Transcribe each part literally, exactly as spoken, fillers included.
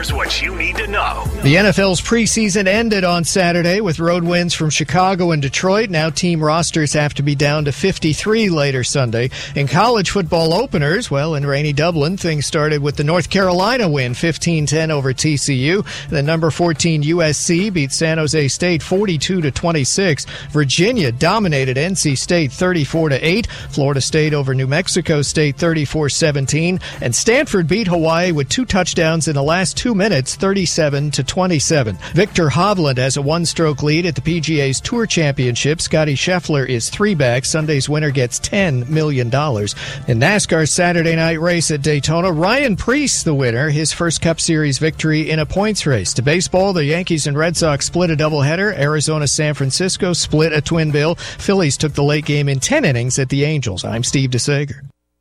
Here's what you need to know. The N F L's preseason ended on Saturday with road wins from Chicago and Detroit. Now team rosters have to be down to fifty-three later Sunday. In college football openers, well, in rainy Dublin, things started with the North Carolina win, fifteen ten over T C U. The number fourteen U S C beat San Jose State forty-two to twenty-six. Virginia dominated N C State thirty-four to eight. Florida State over New Mexico State thirty-four seventeen. And Stanford beat Hawaii with two touchdowns in the last two minutes, thirty-seven to twenty-seven. Victor Hovland has a one-stroke lead at the P G A's Tour Championship. Scotty Scheffler is three back. Sunday's winner gets ten million dollars. In NASCAR's Saturday night race at Daytona, Ryan Preece the winner, his first Cup Series victory in a points race. To baseball, the Yankees and Red Sox split a doubleheader. Arizona-San Francisco split a twin bill. Phillies took the late game in ten innings at the Angels. I'm Steve DeSager.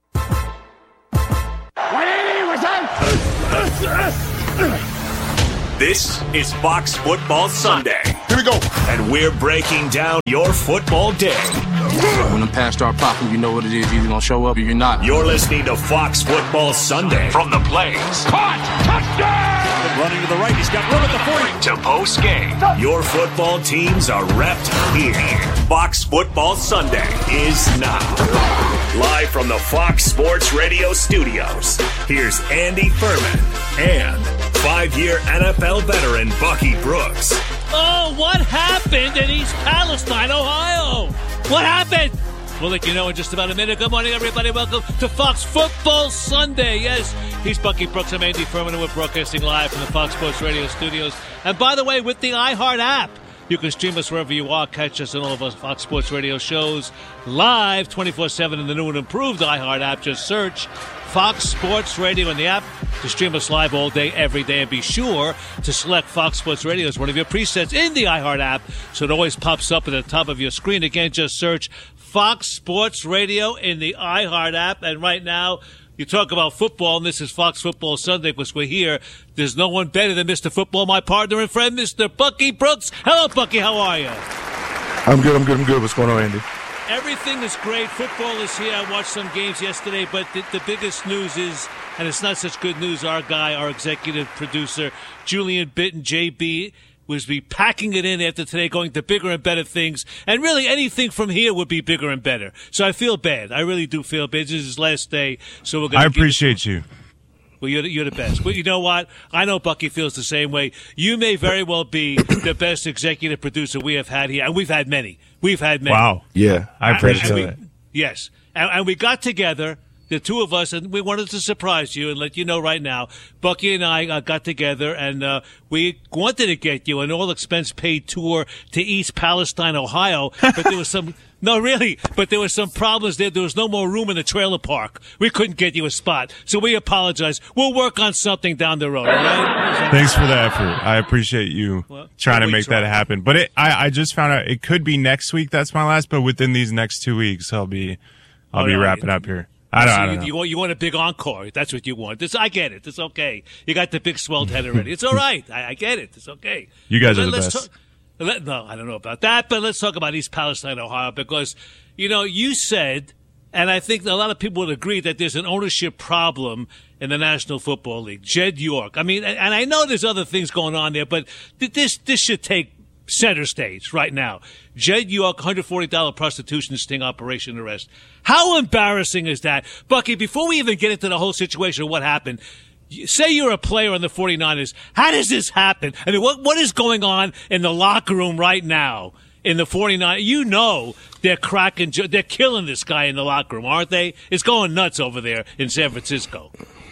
This is Fox Football Sunday. Here we go. And we're breaking down your football day. When the pass start popping, you know what it is. You're either going to show up or you're not. You're listening to Fox Football Sunday. From the plays. Caught. Touchdown. Running to the right. He's got room at the forty. To post game. Your football teams are repped here. Fox Football Sunday is now. Live from the Fox Sports Radio studios, here's Andy Furman and five-year N F L veteran Bucky Brooks. Oh, what happened in East Palestine, Ohio? What happened? We'll let you know in just about a minute. Good morning, everybody. Welcome to Fox Football Sunday. Yes, he's Bucky Brooks. I'm Andy Furman, and we're broadcasting live from the Fox Sports Radio studios. And by the way, with the iHeart app, you can stream us wherever you are. Catch us on all of our Fox Sports Radio shows live twenty-four seven in the new and improved iHeart app. Just search Fox Sports Radio in the app to stream us live all day, every day. And be sure to select Fox Sports Radio as one of your presets in the iHeart app so it always pops up at the top of your screen. Again, just search Fox Sports Radio in the iHeart app. And right now, you talk about football, and this is Fox Football Sunday because we're here. There's no one better than Mister Football, my partner and friend, Mister Bucky Brooks. Hello, Bucky. How are you? I'm good. I'm good. I'm good. What's going on, Andy? Everything is great. Football is here. I watched some games yesterday, but the, the biggest news is, and it's not such good news, our guy, our executive producer, Julian Bitton, J B, was be packing it in after today, going to bigger and better things. And really, anything from here would be bigger and better. So I feel bad. I really do feel bad. This is his last day, so we're going to I appreciate you. Well, you're the, you're the best. But you know what? I know Bucky feels the same way. You may very well be the best executive producer we have had here, and we've had many. We've had many. Wow. Yeah, I appreciate and we, that. Yes. And, and we got together, the two of us, and we wanted to surprise you and let you know right now. Bucky and I uh, got together, and uh, we wanted to get you an all-expense-paid tour to East Palestine, Ohio, but there was some... No, really, but there were some problems there. There was no more room in the trailer park. We couldn't get you a spot, so we apologize. We'll work on something down the road, all right? Thanks for the effort. I appreciate you well, trying to we make try. that happen. But it, I, I just found out it could be next week. That's my last, but within these next two weeks, I'll be, I'll Oh, be no, wrapping you, up here. I don't, so I don't you, know. you want, you want a big encore. That's what you want. This, I get it. It's okay. You got the big swelled head already. It's all right. I, I get it. It's okay. You guys Let, are the let's best. Talk, let, no, I don't know about that, but let's talk about East Palestine, Ohio, because, you know, you said, and I think a lot of people would agree, that there's an ownership problem in the National Football League. Jed York. I mean, and I know there's other things going on there, but this this should take center stage right now. Jed York, one hundred forty dollars prostitution sting operation arrest. How embarrassing is that? Bucky, before we even get into the whole situation of what happened, say you're a player on the forty-niners. How does this happen? I mean, what what is going on in the locker room right now in the forty-niners? You know they're cracking, they're killing this guy in the locker room, aren't they? It's going nuts over there in San Francisco.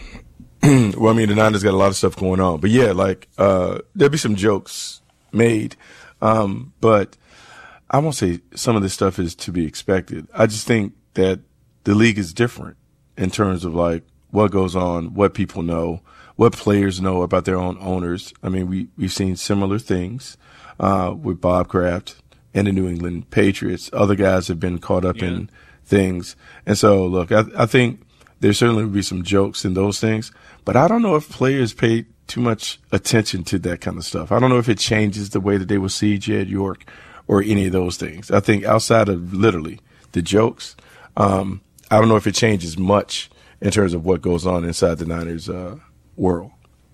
Well, I mean, the Niners got a lot of stuff going on. But, yeah, like, uh, there'll be some jokes made. Um, but I won't say some of this stuff is to be expected. I just think that the league is different in terms of, like, what goes on, what people know, what players know about their own owners. I mean, we, we've seen similar things uh, with Bob Kraft and the New England Patriots. Other guys have been caught up yeah. in things. And so, look, I, I think there certainly will be some jokes in those things. But I don't know if players pay too much attention to that kind of stuff. I don't know if it changes the way that they will see Jed York or any of those things. I think outside of literally the jokes, um, I don't know if it changes much in terms of what goes on inside the Niners uh, world.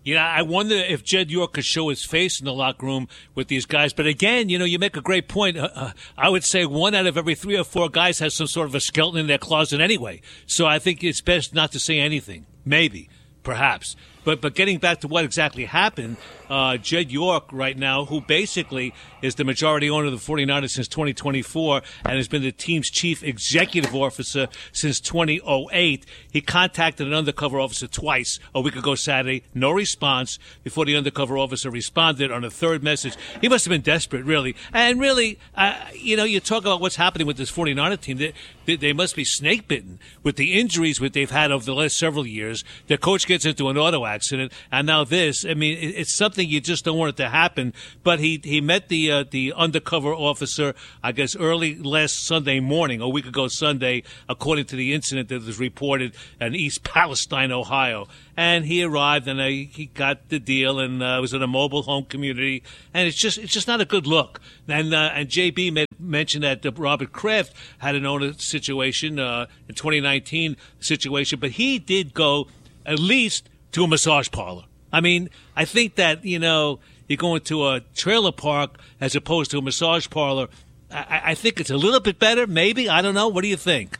You know, I wonder if Jed York could show his face in the locker room with these guys. But again, you know, you make a great point. Uh, uh, I would say one out of every three or four guys has some sort of a skeleton in their closet anyway. So I think it's best not to say anything. Maybe, perhaps. But but getting back to what exactly happened, uh, Jed York right now, who basically is the majority owner of the forty-niners since twenty twenty-four and has been the team's chief executive officer since twenty oh eight, he contacted an undercover officer twice a week ago Saturday. No response before the undercover officer responded on a third message. He must have been desperate, really. And really, uh, you know, you talk about what's happening with this forty-niner team. They, they, they must be snake-bitten with the injuries that they've had over the last several years. Their coach gets into an auto accident, and now this. I mean, it, it's something you just don't want it to happen. But he he met the uh, the undercover officer, I guess, early last Sunday morning, a week ago Sunday, according to the incident that was reported in East Palestine, Ohio. And he arrived, and uh, he got the deal, and uh, was in a mobile home community, and it's just it's just not a good look. And uh, and J B made, mentioned that uh, Robert Kraft had an owner situation uh, in twenty nineteen situation, but he did go at least to a massage parlor. I mean, I think that, you know, you're going to a trailer park as opposed to a massage parlor. I, I think it's a little bit better, maybe. I don't know. What do you think?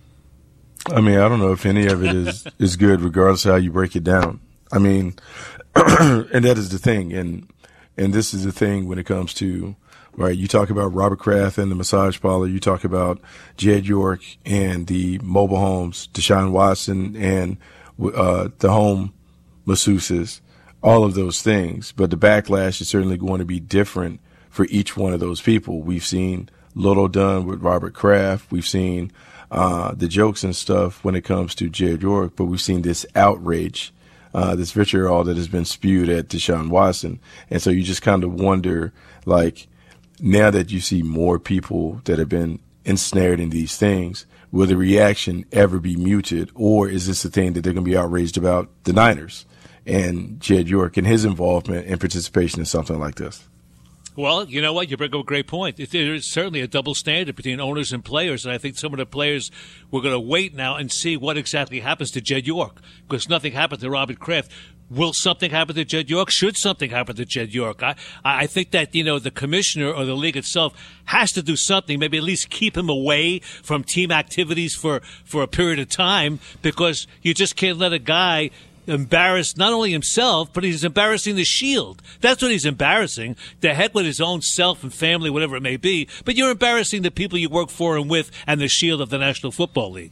I mean, I don't know if any of it is, is good, regardless of how you break it down. I mean, and that is the thing. And and this is the thing when it comes to, right, you talk about Robert Kraft and the massage parlor. You talk about Jed York and the mobile homes, Deshaun Watson and uh, the home masseuses, all of those things. But the backlash is certainly going to be different for each one of those people. We've seen little done with Robert Kraft. We've seen uh, the jokes and stuff when it comes to Jed York, but we've seen this outrage, uh, this vitriol that has been spewed at Deshaun Watson. And so you just kind of wonder, like, now that you see more people that have been ensnared in these things, will the reaction ever be muted, or is this the thing that they're going to be outraged about the Niners and Jed York and his involvement and participation in something like this? Well, you know what? You bring up a great point. There's certainly a double standard between owners and players, and I think some of the players were going to wait now and see what exactly happens to Jed York, because nothing happened to Robert Kraft. Will something happen to Jed York? Should something happen to Jed York? I, I think that, you know, the commissioner or the league itself has to do something, maybe at least keep him away from team activities for, for a period of time, because you just can't let a guy embarrass not only himself, but he's embarrassing the Shield. That's what he's embarrassing. The heck with his own self and family, whatever it may be. But you're embarrassing the people you work for and with and the Shield of the National Football League.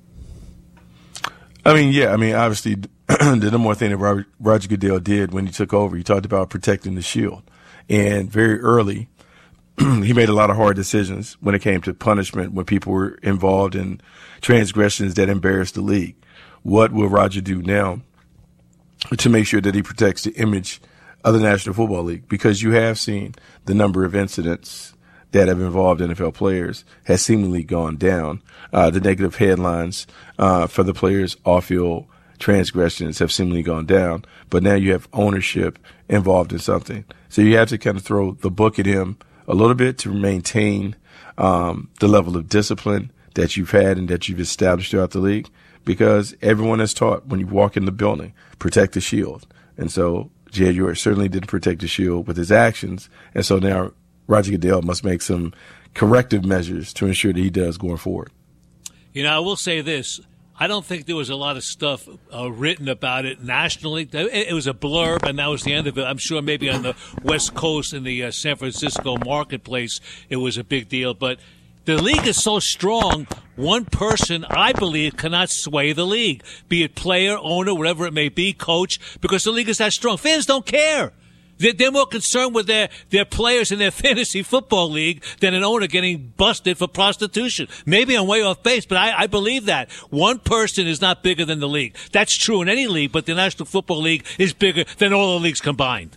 I mean, yeah, I mean, obviously, the number one thing that Robert, Roger Goodell did when he took over, he talked about protecting the Shield. And very early, he made a lot of hard decisions when it came to punishment when people were involved in transgressions that embarrassed the league. What will Roger do now to make sure that he protects the image of the National Football League? Because you have seen the number of incidents that have involved N F L players has seemingly gone down. Uh, the negative headlines uh, for the players' off-field transgressions have seemingly gone down. But now you have ownership involved in something. So you have to kind of throw the book at him a little bit to maintain um, the level of discipline that you've had and that you've established throughout the league. Because everyone is taught when you walk in the building, protect the Shield. And so Jed York certainly didn't protect the Shield with his actions. And so now Roger Goodell must make some corrective measures to ensure that he does going forward. You know, I will say this. I don't think there was a lot of stuff uh, written about it nationally. It, it was a blurb, and that was the end of it. I'm sure maybe on the West Coast in the uh, San Francisco marketplace it was a big deal. But the league is so strong, one person, I believe, cannot sway the league, be it player, owner, whatever it may be, coach, because the league is that strong. Fans don't care. They're more concerned with their, their players in their fantasy football league than an owner getting busted for prostitution. Maybe I'm way off base, but I, I believe that. One person is not bigger than the league. That's true in any league, but the National Football League is bigger than all the leagues combined.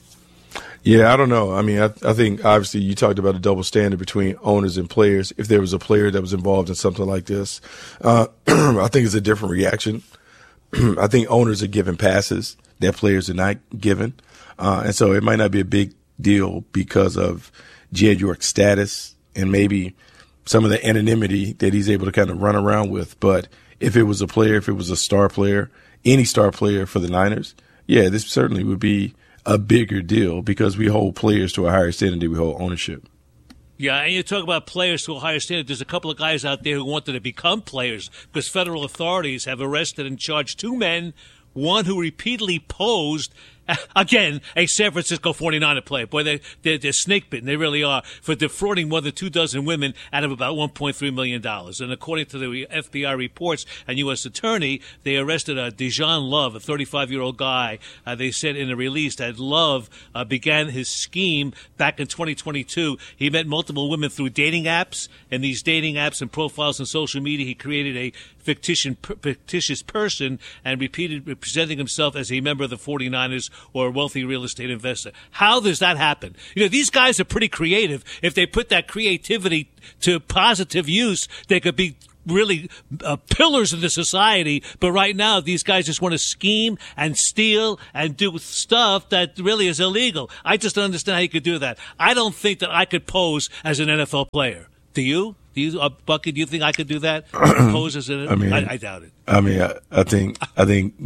Yeah, I don't know. I mean, I, I think obviously you talked about a double standard between owners and players. If there was a player that was involved in something like this, uh, I think it's a different reaction. I think owners are given passes that players are not given. Uh, and so it might not be a big deal because of Jed York's status and maybe some of the anonymity that he's able to kind of run around with. But if it was a player, if it was a star player, any star player for the Niners, yeah, this certainly would be a bigger deal because we hold players to a higher standard than we hold ownership. Yeah, and you talk about players to a higher standard. There's a couple of guys out there who wanted to become players because federal authorities have arrested and charged two men, one who repeatedly posed, again, a San Francisco forty-niner player. Boy, they, they're, they're snake-bitten. They really are, for defrauding more than two dozen women out of about one point three million dollars. And according to the F B I reports and U S attorney, they arrested a Dijon Love, a thirty-five-year-old guy. Uh, they said in a release that Love uh, began his scheme back in twenty twenty-two. He met multiple women through dating apps. And these dating apps and profiles on social media, he created a fictitious, fictitious person and repeated presenting himself as a member of the forty-niners or a wealthy real estate investor. How does that happen? You know, these guys are pretty creative. If they put that creativity to positive use, they could be really uh, pillars of the society. But right now, these guys just want to scheme and steal and do stuff that really is illegal. I just don't understand how you could do that. I don't think that I could pose as an N F L player. Do you? Do you, uh, Bucky? Do you think I could do that? Pose as an? I mean, I, I doubt it. I mean, I, I think, I think,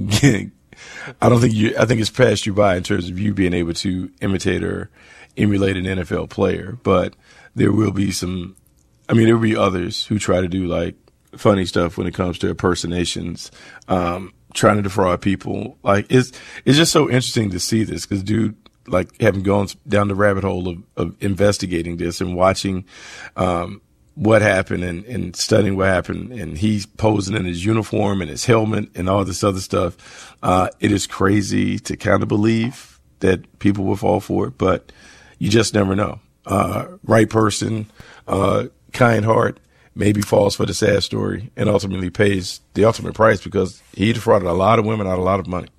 I don't think you. I think it's passed you by in terms of you being able to imitate or emulate an N F L player. But there will be some. I mean, there will be others who try to do like funny stuff when it comes to impersonations, um, trying to defraud people. Like it's it's just so interesting to see this because, dude, like having gone down the rabbit hole of, of investigating this and watching. Um, what happened and, and studying what happened, and he's posing in his uniform and his helmet and all this other stuff. Uh, it is crazy to kind of believe that people will fall for it, but you just never know. Uh, right person, uh, kind heart, maybe falls for the sad story and ultimately pays the ultimate price because he defrauded a lot of women out of a lot of money.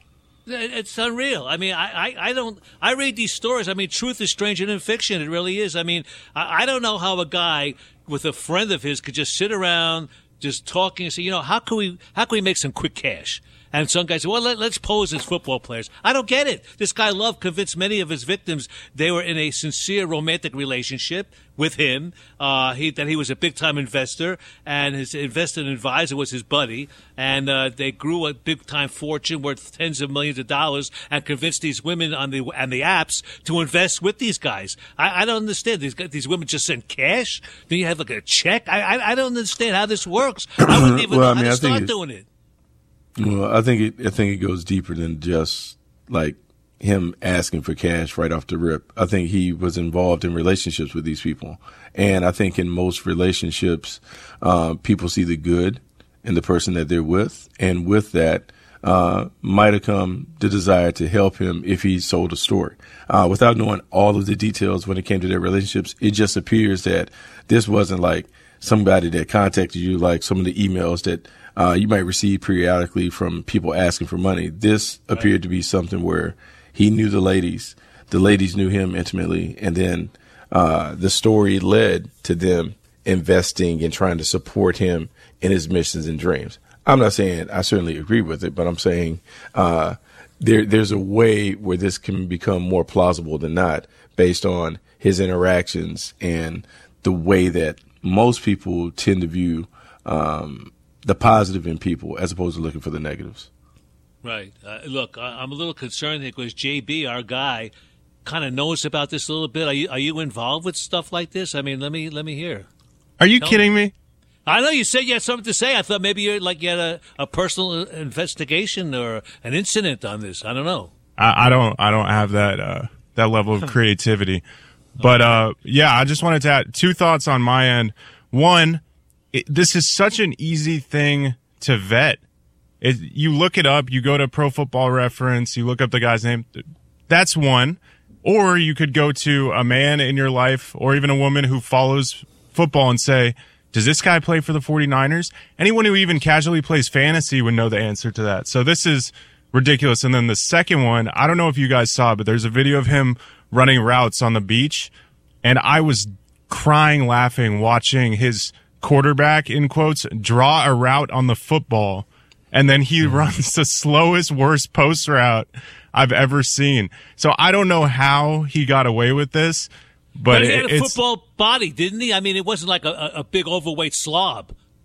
It's unreal. I mean, I, I, I don't, I read these stories. I mean, truth is stranger than fiction. It really is. I mean, I, I don't know how a guy with a friend of his could just sit around just talking and say, you know, how can we, how can we make some quick cash? And some guys say, well, let, let's pose as football players. I don't get it. This guy Love convinced many of his victims they were in a sincere romantic relationship with him, uh, he, that he was a big-time investor, and his investment advisor was his buddy, and uh, they grew a big-time fortune worth tens of millions of dollars and convinced these women on the and the apps to invest with these guys. I, I don't understand. These these women just send cash? Then you have like a check? I I, I don't understand how this works. I wouldn't even well, know I mean, how to I think start it, doing it. Well, I think it, I think it goes deeper than just like him asking for cash right off the rip. I think he was involved in relationships with these people. And I think in most relationships, uh, people see the good in the person that they're with. And with that, uh, might have come the desire to help him if he sold a story. Uh, without knowing all of the details when it came to their relationships, it just appears that this wasn't like somebody that contacted you, like some of the emails that uh, you might receive periodically from people asking for money. This right. appeared to be something where he knew the ladies, the ladies knew him intimately, and then uh, the story led to them investing and trying to support him in his missions and dreams. I'm not saying I certainly agree with it, but I'm saying uh, there there's a way where this can become more plausible than not based on his interactions and the way that most people tend to view um, the positive in people as opposed to looking for the negatives. Right. Uh, look, I'm a little concerned because J B, our guy, kind of knows about this a little bit. Are you are you involved with stuff like this? I mean, let me let me hear. Are you Tell kidding me? me? I know you said you had something to say. I thought maybe you're like you had a, a personal investigation or an incident on this. I don't know. I, I don't. I don't have that uh, that level of creativity. But uh, yeah, I just wanted to add two thoughts on my end. One, it, this is such an easy thing to vet. It, you look it up, you go to Pro Football Reference, you look up the guy's name. That's one. Or you could go to a man in your life or even a woman who follows football and say, does this guy play for the forty-niners? Anyone who even casually plays fantasy would know the answer to that. So this is ridiculous. And then the second one, I don't know if you guys saw it, but there's a video of him running routes on the beach. And I was crying, laughing, watching his quarterback, in quotes, draw a route on the football. And then he runs the slowest, worst post route I've ever seen. So I don't know how he got away with this, but, but he it, had a it's, football body, didn't he? I mean, it wasn't like a, a big overweight slob.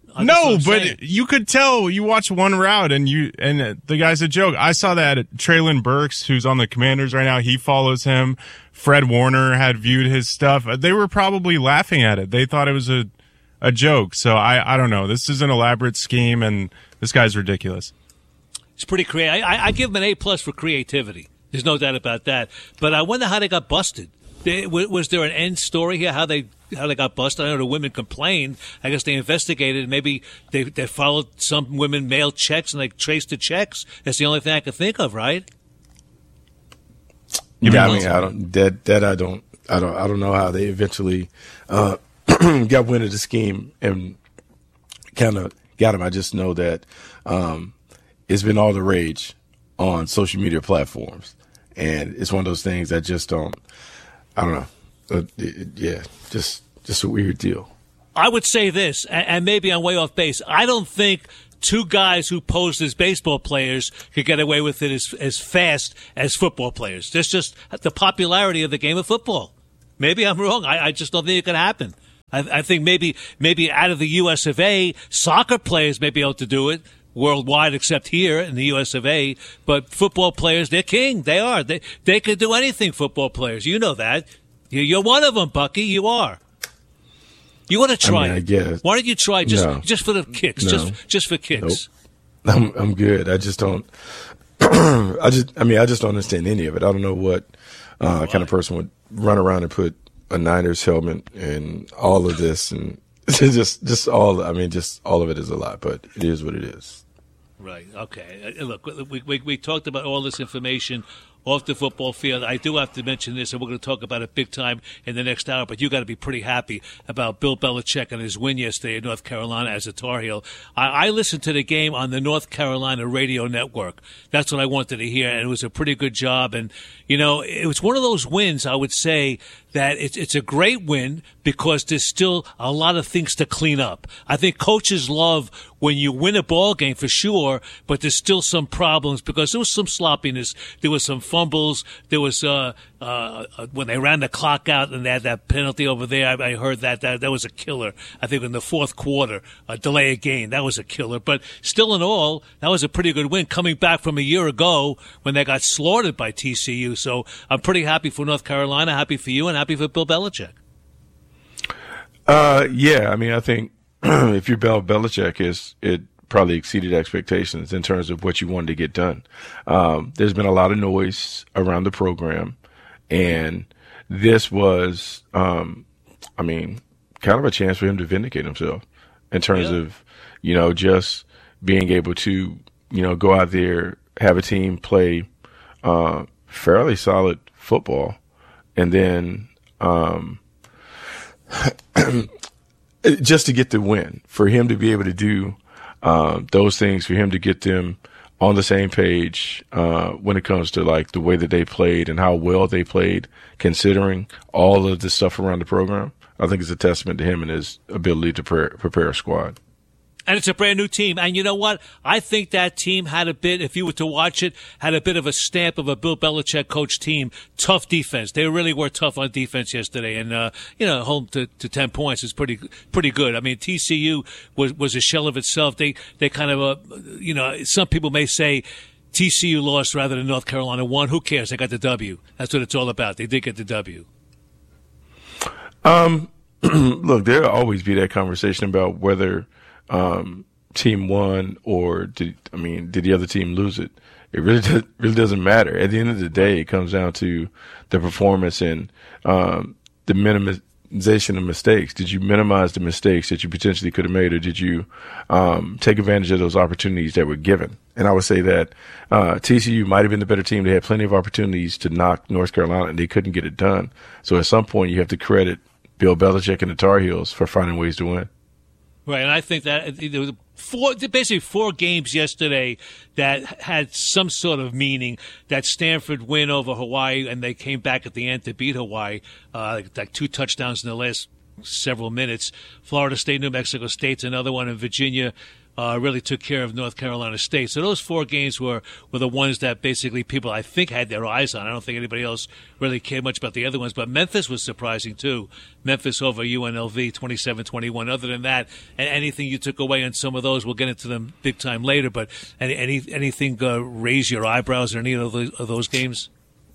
No, but saying. You could tell. You watch one route, and you and the guy's a joke. I saw that Traylon Burks, who's on the Commanders right now, he follows him. Fred Warner had viewed his stuff. They were probably laughing at it. They thought it was a a joke. So I I don't know. This is an elaborate scheme, and this guy's ridiculous. It's pretty creative. I, I give him an A plus for creativity. There's no doubt about that. But I wonder how they got busted. They, was there an end story here? How they how they got busted? I know the women complained. I guess they investigated. Maybe they they followed some women mailed checks and they traced the checks. That's the only thing I could think of, right? Yeah, I mean, I don't that that I don't I don't I don't know how they eventually uh, got wind of the scheme and kind of got him. I just know that um, it's been all the rage on social media platforms, and it's one of those things that just don't. I don't know. Uh, it, yeah, just just a weird deal. I would say this, and, and maybe I'm way off base. I don't think two guys who posed as baseball players could get away with it as as fast as football players. That's just the popularity of the game of football. Maybe I'm wrong. I, I just don't think it could happen. I, I think maybe maybe out of the U S of A, soccer players may be able to do it worldwide, except here in the U S of A. But football players, they're king. They are. They they could do anything. Football players, you know that. You're one of them, Bucky. You are. You want to try I mean, I it? guess. Why don't you try just no. just for the kicks? No. Just just for kicks. Nope. I'm I'm good. I just don't. I just. I mean, I just don't understand any of it. I don't know what uh, kind of person would run around and put a Niners helmet and all of this and just just all. I mean, just all of it is a lot, but it is what it is. Right. Okay. Look, we we, we talked about all this information off the football field. I do have to mention this, and we're going to talk about it big time in the next hour, but you got to be pretty happy about Bill Belichick and his win yesterday in North Carolina as a Tar Heel. I, I listened to the game on the North Carolina radio network. That's what I wanted to hear, and it was a pretty good job. And, you know, it was one of those wins, I would say, that it's, it's a great win because there's still a lot of things to clean up. I think coaches love when you win a ball game for sure, but there's still some problems because there was some sloppiness. There was some fumbles. There was uh, uh, when they ran the clock out and they had that penalty over there. I, I heard that, that that was a killer. I think in the fourth quarter, a delay of game, that was a killer. But still in all, that was a pretty good win coming back from a year ago when they got slaughtered by T C U. So I'm pretty happy for North Carolina, happy for you, and happy for Bill Belichick. Uh, yeah, I mean, I think if you're Bill Belichick, is it probably exceeded expectations in terms of what you wanted to get done. Um, there's been a lot of noise around the program, and this was, um, I mean, kind of a chance for him to vindicate himself in terms yeah. of, you know, just being able to, you know, go out there, have a team play uh, fairly solid football, and then um, just to get the win, for him to be able to do uh, those things, for him to get them on the same page uh, when it comes to like the way that they played and how well they played, considering all of the stuff around the program. I think it's a testament to him and his ability to prepare, prepare a squad. And it's a brand new team. And you know what? I think that team had a bit, if you were to watch it, had a bit of a stamp of a Bill Belichick coach team. Tough defense. They really were tough on defense yesterday. And, uh, you know, home to, to ten points is pretty, pretty good. I mean, T C U was, was a shell of itself. They, they kind of, uh, you know, some people may say T C U lost rather than North Carolina won. Who cares? They got the W. That's what it's all about. They did get the W. Um, look, there'll always be that conversation about whether, Um, team won or did, I mean, did the other team lose it? It really does, really doesn't matter. At the end of the day, it comes down to the performance and, um, the minimization of mistakes. Did you minimize the mistakes that you potentially could have made, or did you, um, take advantage of those opportunities that were given? And I would say that, uh, T C U might have been the better team. They had plenty of opportunities to knock North Carolina and they couldn't get it done. So at some point you have to credit Bill Belichick and the Tar Heels for finding ways to win. Right, and I think that there was four, basically four games yesterday that had some sort of meaning. That Stanford win over Hawaii, and they came back at the end to beat Hawaii, uh, like, like two touchdowns in the last several minutes. Florida State, New Mexico State's another one, and Virginia uh, really took care of North Carolina State. So those four games were, were the ones that basically people, I think, had their eyes on. I don't think anybody else really cared much about the other ones. But Memphis was surprising, too. Memphis over U N L V, twenty-seven twenty-one. Other than that, anything you took away on some of those, we'll get into them big time later. But any, any anything uh, raise your eyebrows in any of those, of those games?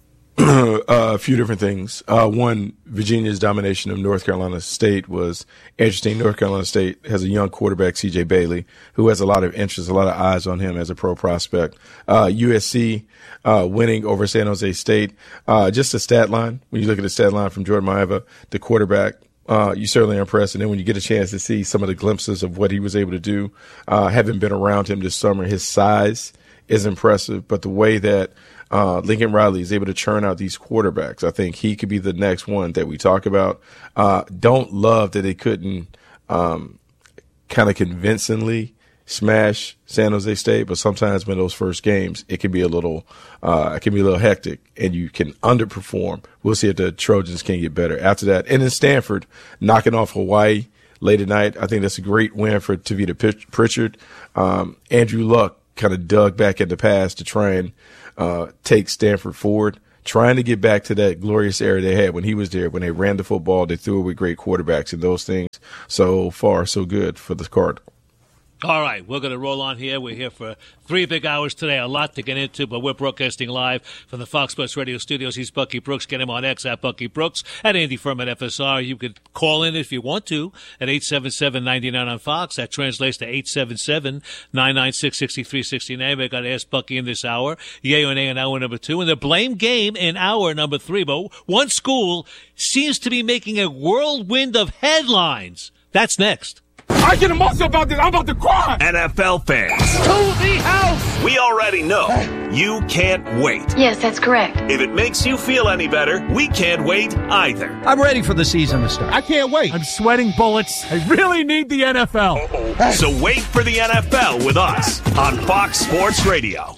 uh, a few different things. Uh, one, Virginia's domination of North Carolina State was interesting. North Carolina State has a young quarterback, C J Bailey, who has a lot of interest, a lot of eyes on him as a pro prospect. Uh, U S C uh, winning over San Jose State. Uh, just a stat line. When you look at the stat line from Jordan Maiava, the quarterback, uh, you certainly are impressed. And then when you get a chance to see some of the glimpses of what he was able to do, uh, having been around him this summer, his size is impressive. But the way that Uh, Lincoln Riley is able to churn out these quarterbacks, I think he could be the next one that we talk about. Uh, don't love that they couldn't um, kind of convincingly smash San Jose State, but sometimes when those first games, it can be a little, uh, it can be a little hectic, and you can underperform. We'll see if the Trojans can get better after that. And then Stanford knocking off Hawaii late at night. I think that's a great win for Tavita Pritchard. Um, Andrew Luck kind of dug back in the past to try and Uh, take Stanford forward, trying to get back to that glorious era they had when he was there, when they ran the football, they threw it with great quarterbacks and those things. So far, so good for the Cardinals. All right, we're going to roll on here. We're here for three big hours today. A lot to get into, but we're broadcasting live from the Fox Sports Radio studios. He's Bucky Brooks. Get him on X at Bucky Brooks, at Andy Furman F S R. You could call in if you want to at eight seven seven, nine nine on Fox. That translates to eight seven seven, nine nine six, six three six nine. We've got to ask Bucky in this hour. Yay or nay in hour number two. And the blame game in hour number three. But one school seems to be making a whirlwind of headlines. That's next. I get emotional about this. I'm about to cry. N F L fans. To the house. We already know you can't wait. Yes, that's correct. If it makes you feel any better, we can't wait either. I'm ready for the season to start. I can't wait. I'm sweating bullets. I really need the N F L. Uh-oh. So wait for the N F L with us on Fox Sports Radio.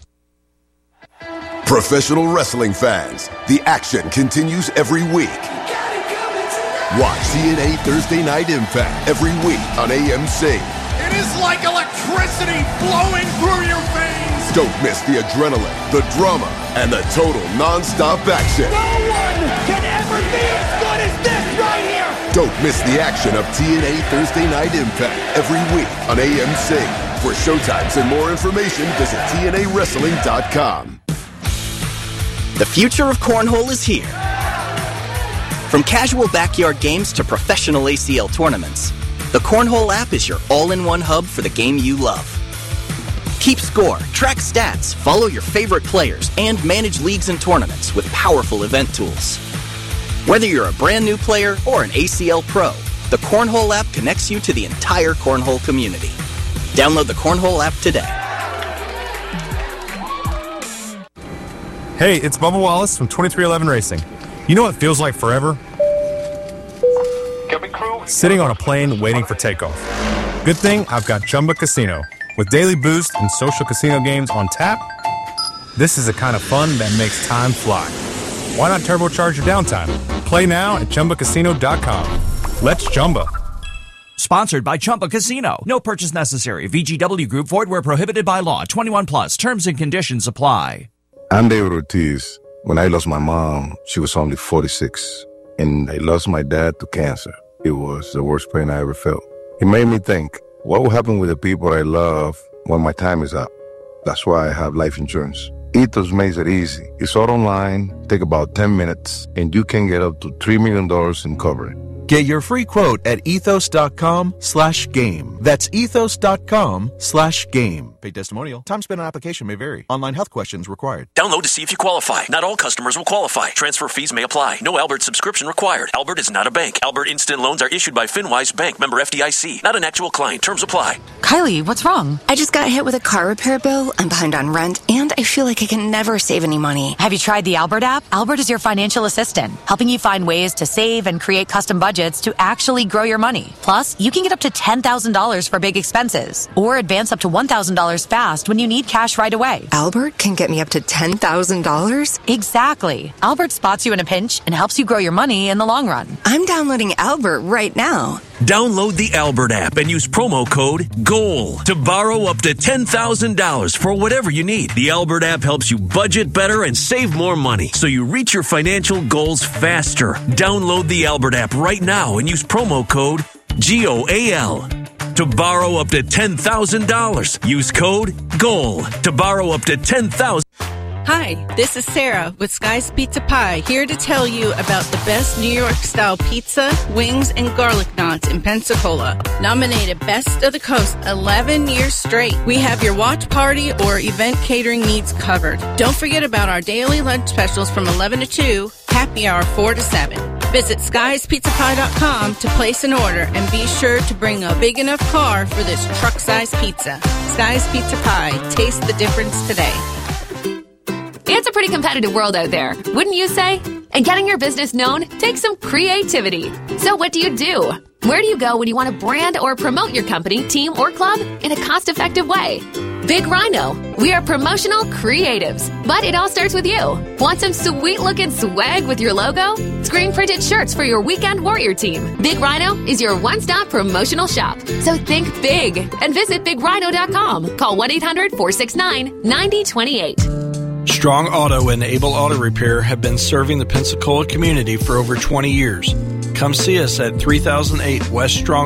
Professional wrestling fans, the action continues every week. Watch T N A Thursday Night Impact every week on A M C. It is like electricity flowing through your veins. Don't miss the adrenaline, the drama, and the total non-stop action. No one can ever be as good as this right here. Don't miss the action of T N A Thursday Night Impact every week on A M C. For showtimes and more information, visit T N A wrestling dot com. The future of cornhole is here. From casual backyard games to professional A C L tournaments, the Cornhole app is your all-in-one hub for the game you love. Keep score, track stats, follow your favorite players, and manage leagues and tournaments with powerful event tools. Whether you're a brand new player or an A C L pro, the Cornhole app connects you to the entire Cornhole community. Download the Cornhole app today. Hey, it's Bubba Wallace from twenty-three eleven Racing. You know what feels like forever? Sitting on a plane waiting for takeoff. Good thing I've got Chumba Casino. With daily boost and social casino games on tap, this is the kind of fun that makes time fly. Why not turbocharge your downtime? Play now at Chumba Casino dot com. Let's Chumba. Sponsored by Chumba Casino. No purchase necessary. V G W Group. Void where prohibited by law. twenty-one plus. Terms and conditions apply. I'm David Ortiz. When I lost my mom, she was only forty-six, and I lost my dad to cancer. It was the worst pain I ever felt. It made me think, what will happen with the people I love when my time is up? That's why I have life insurance. Ethos makes it easy. It's all online, take about ten minutes, and you can get up to three million dollars in coverage. Get your free quote at ethos.com slash game. That's ethos.com slash game. Paid testimonial. Time spent on application may vary. Online health questions required. Download to see if you qualify. Not all customers will qualify. Transfer fees may apply. No Albert subscription required. Albert is not a bank. Albert Instant Loans are issued by FinWise Bank, member F D I C. Not an actual client. Terms apply. Kylie, what's wrong? I just got hit with a car repair bill. I'm behind on rent, and I feel like I can never save any money. Have you tried the Albert app? Albert is your financial assistant, helping you find ways to save and create custom budgets to actually grow your money. Plus, you can get up to ten thousand dollars for big expenses, or advance up to one thousand dollars fast when you need cash right away. Albert can get me up to ten thousand dollars? Exactly. Albert spots you in a pinch and helps you grow your money in the long run. I'm downloading Albert right now. Download the Albert app and use promo code GOAL to borrow up to ten thousand dollars for whatever you need. The Albert app helps you budget better and save more money so you reach your financial goals faster. Download the Albert app right now and use promo code G O A L to borrow up to ten thousand dollars. Use code GOAL to borrow up to ten thousand dollars. Hi, this is Sarah with Sky's Pizza Pie, here to tell you about the best New York-style pizza, wings, and garlic knots in Pensacola. Nominated Best of the Coast eleven years straight. We have your watch party or event catering needs covered. Don't forget about our daily lunch specials from eleven to two, happy hour four to seven. Visit skies pizza pie dot com to place an order and be sure to bring a big enough car for this truck-sized pizza. Sky's Pizza Pie. Taste the difference today. It's a pretty competitive world out there, wouldn't you say? And getting your business known takes some creativity. So what do you do? Where do you go when you want to brand or promote your company, team, or club in a cost-effective way? Big Rhino. We are promotional creatives, but it all starts with you. Want some sweet-looking swag with your logo? Screen-printed shirts for your weekend warrior team. Big Rhino is your one-stop promotional shop. So think big and visit big rhino dot com. Call one eight hundred four six nine nine zero two eight. Strong Auto and Able Auto Repair have been serving the Pensacola community for over twenty years. Come see us at three thousand eight West Strong